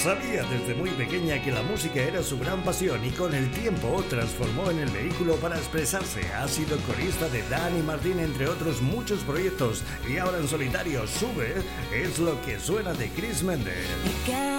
Sabía desde muy pequeña que la música era su gran pasión y con el tiempo transformó en el vehículo para expresarse. Ha sido corista de Dani Martín, entre otros muchos proyectos, y ahora en solitario Sube es lo que suena de Chris Méndez.